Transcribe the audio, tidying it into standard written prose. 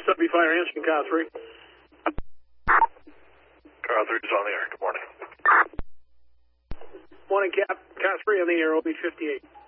SW Fire answering car 3. Car 3 is on the air. Good morning. Morning, Cap. Car 3 on the air, OB 58.